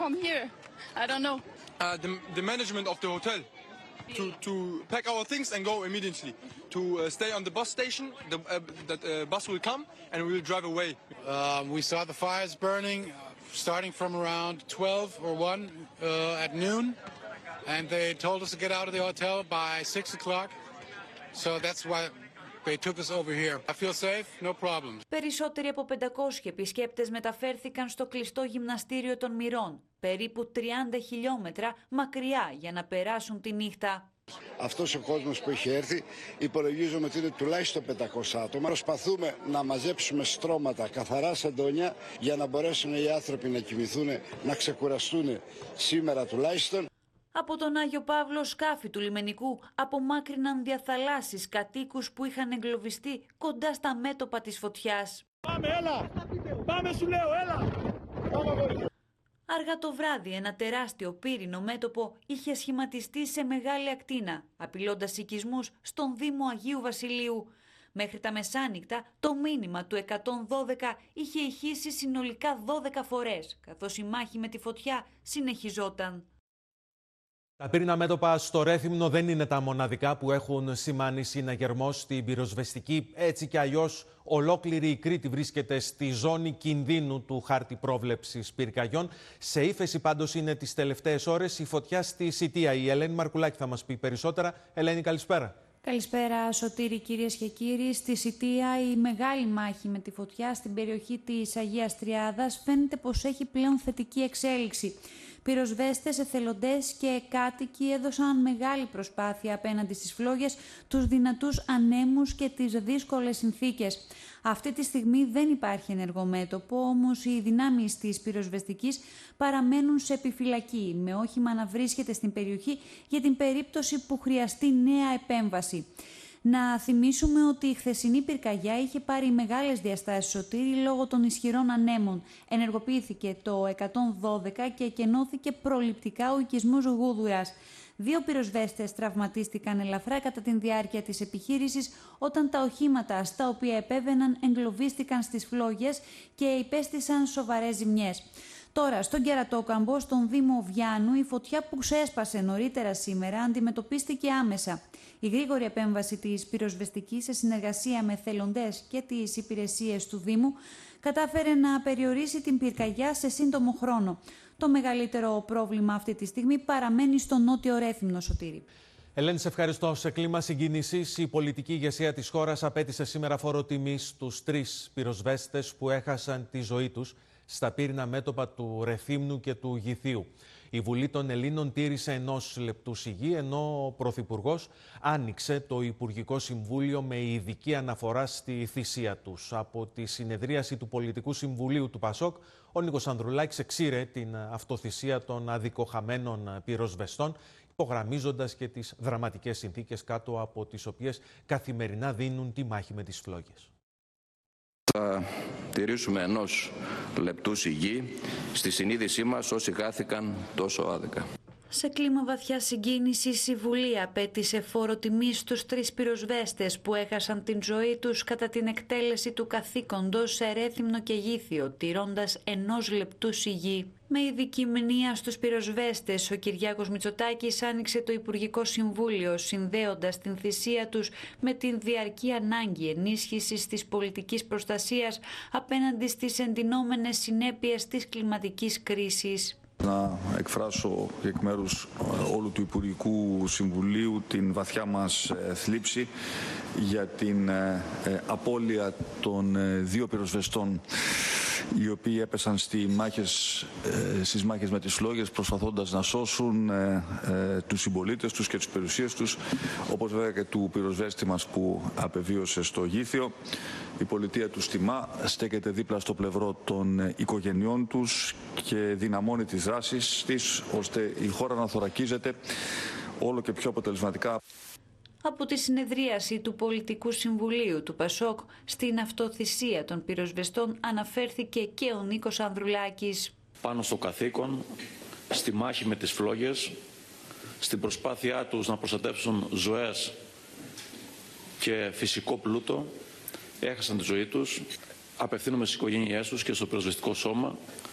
come here? I don't know. The management of the hotel. To pack our things and go immediately. To stay on the bus station. The bus will come and we will drive away. We saw the fires burning starting from around 12 or 1 at noon. And they told us to get out of the hotel by 6 o'clock. So that's why they took us over here. I feel safe, no problems. Περισσότεροι από 500 επισκέπτες μεταφέρθηκαν στο κλειστό γυμναστήριο των Μυρών, περίπου 30 χιλιόμετρα μακριά για να περάσουν τη νύχτα. Αυτός ο κόσμος που έχει έρθει υπολογίζουμε ότι είναι τουλάχιστον 500 άτομα. Προσπαθούμε να μαζέψουμε στρώματα, καθαρά σεντόνια, για να μπορέσουν οι άνθρωποι να κοιμηθούν, να ξεκουραστούν σήμερα τουλάχιστον. Από τον Άγιο Παύλο σκάφη του λιμενικού απομάκρυναν διαθαλάσσεις κατοίκους που είχαν εγκλωβιστεί κοντά στα μέτωπα της φωτιάς. Πάμε, έλα! Πάμε σου λέω, έλα! Αργά το βράδυ ένα τεράστιο πύρινο μέτωπο είχε σχηματιστεί σε μεγάλη ακτίνα, απειλώντας οικισμούς στον Δήμο Αγίου Βασιλείου. Μέχρι τα μεσάνυχτα το μήνυμα του 112 είχε ηχήσει συνολικά 12 φορές, καθώς η μάχη με τη φωτιά συνεχιζόταν. Τα πύρινα μέτωπα στο Ρέθυμνο δεν είναι τα μοναδικά που έχουν σημάνει συναγερμό στην πυροσβεστική. Έτσι κι αλλιώς, ολόκληρη η Κρήτη βρίσκεται στη ζώνη κινδύνου του χάρτη πρόβλεψης πυρκαγιών. Σε ύφεση πάντως είναι τις τελευταίες ώρες η φωτιά στη Σιτία. Η Ελένη Μαρκουλάκη θα μας πει περισσότερα. Ελένη, καλησπέρα. Καλησπέρα, Σωτήρη, κυρίες και κύριοι. Στη Σιτία η μεγάλη μάχη με τη φωτιά στην περιοχή της Αγίας Τριάδας φαίνεται πως έχει πλέον θετική εξέλιξη. Πυροσβέστες, εθελοντές και κάτοικοι έδωσαν μεγάλη προσπάθεια απέναντι στις φλόγες, τους δυνατούς ανέμους και τις δύσκολες συνθήκες. Αυτή τη στιγμή δεν υπάρχει ενεργό μέτωπο, όμως οι δυνάμεις της πυροσβεστικής παραμένουν σε επιφυλακή, με όχημα να βρίσκεται στην περιοχή για την περίπτωση που χρειαστεί νέα επέμβαση. Να θυμίσουμε ότι η χθεσινή πυρκαγιά είχε πάρει μεγάλες διαστάσεις, Σωτήρη, λόγω των ισχυρών ανέμων. Ενεργοποιήθηκε το 112 και εκενώθηκε προληπτικά ο οικισμός Γούδουρας. 2 πυροσβέστες τραυματίστηκαν ελαφρά κατά τη διάρκεια της επιχείρησης, όταν τα οχήματα στα οποία επέβαιναν εγκλωβίστηκαν στις φλόγες και υπέστησαν σοβαρές ζημιές. Τώρα, στον Κερατόκαμπο, στον Δήμο Βιάννου, η φωτιά που ξέσπασε νωρίτερα σήμερα αντιμετωπίστηκε άμεσα. Η γρήγορη επέμβαση της πυροσβεστικής σε συνεργασία με θελοντές και τις υπηρεσίες του Δήμου κατάφερε να περιορίσει την πυρκαγιά σε σύντομο χρόνο. Το μεγαλύτερο πρόβλημα αυτή τη στιγμή παραμένει στο νότιο Ρέθυμνο, Σωτήρη. Ελένη, σε ευχαριστώ. Σε κλίμα συγκίνησης, η πολιτική ηγεσία της χώρας απέτησε σήμερα φόρο τιμής στους 3 πυροσβέστες που έχασαν τη ζωή τους στα πύρινα μέτωπα του Ρεθύμνου και του Γηθίου. Η Βουλή των Ελλήνων τήρησε 1 λεπτού σιγή, ενώ ο Πρωθυπουργός άνοιξε το Υπουργικό Συμβούλιο με ειδική αναφορά στη θυσία τους. Από τη συνεδρίαση του Πολιτικού Συμβουλίου του ΠΑΣΟΚ, ο Νίκος Ανδρουλάκης εξήρε την αυτοθυσία των αδικοχαμένων πυροσβεστών, υπογραμμίζοντας και τις δραματικές συνθήκες κάτω από τις οποίες καθημερινά δίνουν τη μάχη με τις φλόγες. Θα τηρήσουμε 1 λεπτού σιγή στη συνείδησή μας όσοι χάθηκαν τόσο άδικα. Σε κλίμα βαθιά συγκίνησης, η Βουλή απέτησε φόρο τιμής στους 3 πυροσβέστες που έχασαν την ζωή τους κατά την εκτέλεση του καθήκοντος σε Ρέθυμνο και Γήθιο, τηρώντας 1 λεπτού σιγή. Με ειδική μνήα στους πυροσβέστες, ο Κυριάκος Μητσοτάκης άνοιξε το Υπουργικό Συμβούλιο, συνδέοντας την θυσία τους με την διαρκή ανάγκη ενίσχυσης της πολιτικής προστασίας απέναντι στις εντυνόμενες συνέπειες της κλιματικής κρίσης. Να εκφράσω εκ μέρους όλου του Υπουργικού Συμβουλίου την βαθιά μας θλίψη για την απώλεια των 2 πυροσβεστών οι οποίοι έπεσαν στις μάχες με τις φλόγες, προσπαθώντας να σώσουν τους συμπολίτες τους και τις περιουσίες τους, όπως βέβαια και του πυροσβέστη μας που απεβίωσε στο Γήθιο. Η πολιτεία τους τιμά, στέκεται δίπλα στο πλευρό των οικογενειών τους και δυναμώνει τις δράσεις της, ώστε η χώρα να θωρακίζεται όλο και πιο αποτελεσματικά. Από τη συνεδρίαση του Πολιτικού Συμβουλίου του ΠΑΣΟΚ στην αυτοθυσία των πυροσβεστών αναφέρθηκε και ο Νίκος Ανδρουλάκης. Πάνω στο καθήκον, στη μάχη με τις φλόγες, στην προσπάθειά τους να προστατεύσουν ζωές και φυσικό πλούτο, έχασαν τη ζωή τους. Απευθύνομαι στις οικογένειές τους και στο πυροσβεστικό σώμα